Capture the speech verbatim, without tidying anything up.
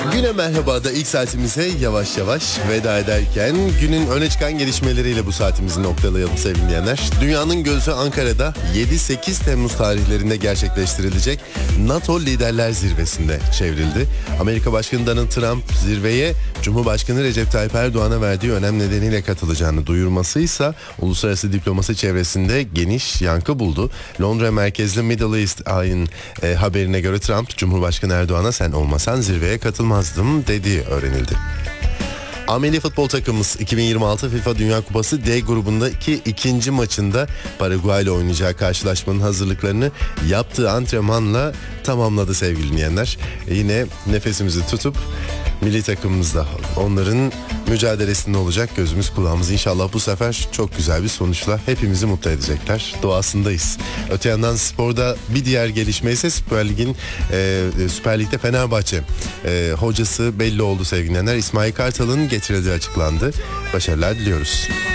Güne merhaba da ilk saatimize yavaş yavaş veda ederken günün öne çıkan gelişmeleriyle bu saatimizi noktalayalım sevgili dinleyenler. Dünyanın gözü Ankara'da yedi sekiz Temmuz tarihlerinde gerçekleştirilecek NATO Liderler Zirvesi'nde çevrildi. Amerika Başkanı Donald Trump zirveye Cumhurbaşkanı Recep Tayyip Erdoğan'a verdiği önem nedeniyle katılacağını duyurmasıysa uluslararası diplomasi çevresinde geniş yankı buldu. Londra merkezli Middle East Eye'in e, haberine göre Trump, Cumhurbaşkanı Erdoğan'a sen olmasan zirveye katılmazdım dediği öğrenildi. A Milli Futbol takımımız iki bin yirmi altı FIFA Dünya Kupası D grubundaki ikinci maçında Paraguay ile oynayacağı karşılaşmanın hazırlıklarını yaptığı antrenmanla tamamladı sevgili dinleyenler. E yine nefesimizi tutup milli takımımızda onların mücadelesinde olacak gözümüz kulağımız. İnşallah bu sefer çok güzel bir sonuçla hepimizi mutlu edecekler. Doğasındayız. Öte yandan sporda bir diğer gelişme ise Süper Lig'in e, Süper Lig'de Fenerbahçe e, hocası belli oldu sevgili dinleyenler. İsmail Kartal'ın getirildiği açıklandı. Başarılar diliyoruz.